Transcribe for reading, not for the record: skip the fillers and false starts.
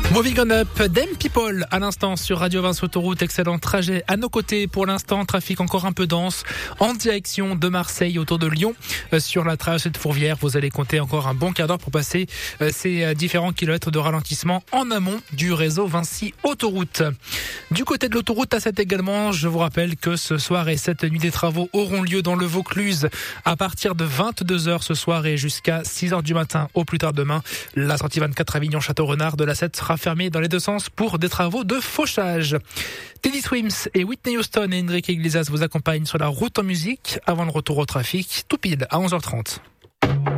Moving on up, Dem People à l'instant sur Radio 20 Autoroute. Excellent trajet à nos côtés pour l'instant. Trafic encore un peu dense en direction de Marseille autour de Lyon. Sur la traversée de Fourvière, vous allez compter encore un bon quart d'heure pour passer ces différents kilomètres de ralentissement en amont du réseau Vinci Autoroute. Du côté de l'autoroute A7 également, je vous rappelle que ce soir et cette nuit des travaux auront lieu dans le Vaucluse à partir de 22h ce soir et jusqu'à 6h du matin au plus tard demain. La sortie 24 Avignon-Château-Renard de l'A7 sera fermée dans les deux sens pour des travaux de fauchage. Teddy Swims et Whitney Houston et Enrique Iglesias vous accompagnent sur la route en musique avant le retour au trafic, tout pile à 11h30.